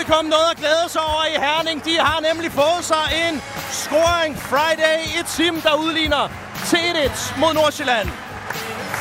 publikum noget at glæde sig over i Herning. De har nemlig fået sig en scoring Friday i Tim, der udligner til 1-1 mod Nordsjælland.